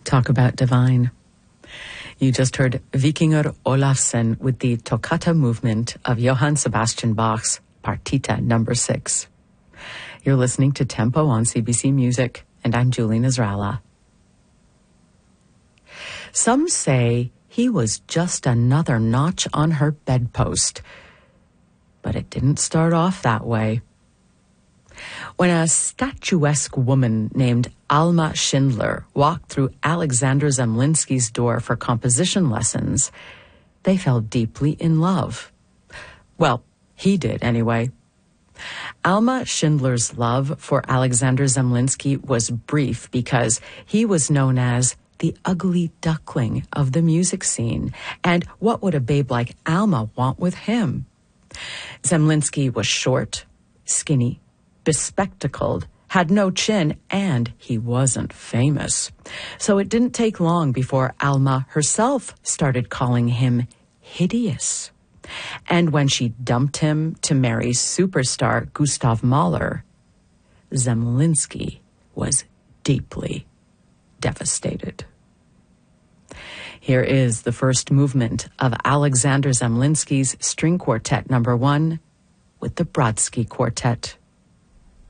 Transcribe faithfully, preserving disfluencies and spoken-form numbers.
Talk about divine. You just heard Vikingur Olafsson with the Toccata movement of Johann Sebastian Bach's Partita number six. You're listening to Tempo on C B C Music, and I'm Julie Nasrallah. Some say he was just another notch on her bedpost, but it didn't start off that way. When a statuesque woman named Alma Schindler walked through Alexander Zemlinsky's door for composition lessons, they fell deeply in love. Well, he did anyway. Alma Schindler's love for Alexander Zemlinsky was brief because he was known as the ugly duckling of the music scene, and what would a babe like Alma want with him? Zemlinsky was short, skinny, bespectacled, had no chin, and he wasn't famous. So it didn't take long before Alma herself started calling him hideous. And when she dumped him to marry superstar Gustav Mahler, Zemlinsky was deeply devastated. Here is the first movement of Alexander Zemlinsky's String Quartet number one with the Brodsky Quartet.